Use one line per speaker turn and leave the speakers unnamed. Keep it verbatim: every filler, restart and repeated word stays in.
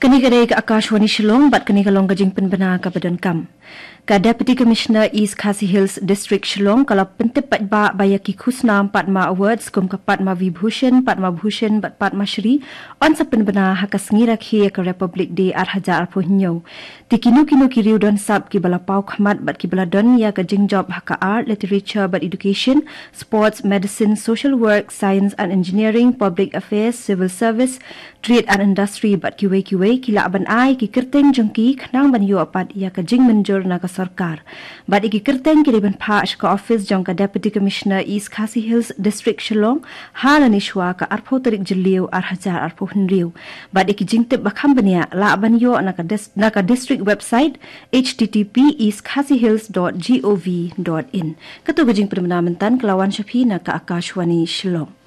Kani ke Akashwani Shillong bat kani kalong gajing penbena ka badan kam. Ka Deputy Commissioner East Khasi Hills District Shillong kalau pentip pat ba bayaki khusnam Padma Awards kum ka Padma Vibhushan Padma Bhushan bat Padma Shri on sa penbena hakas ngira khi ka Republic Day ar hajar arpo hinyo. Tikinu kinu kiriu don sab ki bala pau khmat bat ki bala don ya ka jing job haka art, literature but education, sports, medicine, social work, science and engineering, public affairs, civil service, trade and industry bat ki we ki we kila aban ai ki kerteng jengki khnang ban yo apat ya ka jing menjur na ka sarkar. Bat iki kerteng ki ban pha ka office jong ka Deputy Commissioner East Khasi Hills District Shillong halani shwa ka arpho tarik jiliu ar hajar arpho hinriu. Bat iki jing tip bakham bania la aban yo na ka dis, na ka district website h t t p east khasi hills dot gov dot in. Katu gajing permenamentan kelawan Syafi na ka Akashwani Shillong.